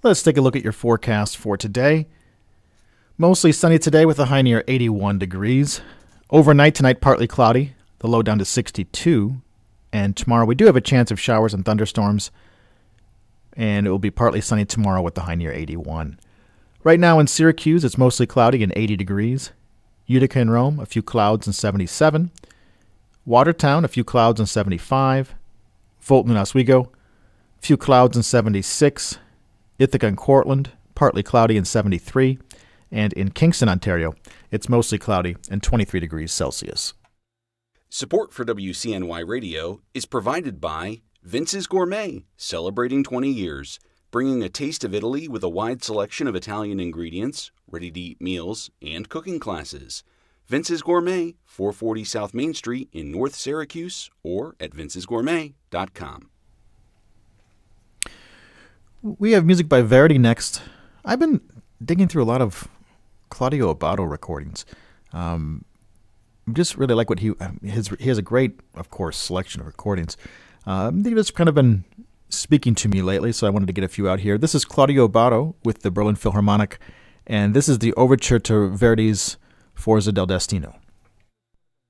Let's take a look at your forecast for today. Mostly sunny today with a high near 81 degrees. Overnight tonight, partly cloudy, the low down to 62. And tomorrow we do have a chance of showers and thunderstorms. And it will be partly sunny tomorrow with the high near 81. Right now in Syracuse, it's mostly cloudy and 80 degrees. Utica and Rome, a few clouds and 77. Watertown, a few clouds and 75. Fulton and Oswego, a few clouds and 76. Ithaca and Cortland, partly cloudy and 73. And in Kingston, Ontario, it's mostly cloudy and 23 degrees Celsius. Support for WCNY Radio is provided by Vince's Gourmet, celebrating 20 years, bringing a taste of Italy with a wide selection of Italian ingredients, ready-to-eat meals, and cooking classes. Vince's Gourmet, 440 South Main Street in North Syracuse, or at vincesgourmet.com. We have music by Verity next. I've been digging through a lot of Claudio Abbado recordings. Just really like what he has a great, of course, selection of recordings. They've just kind of been speaking to me lately, so I wanted to get a few out here. This is Claudio Abbado with the Berlin Philharmonic, and this is the overture to Verdi's Forza del Destino.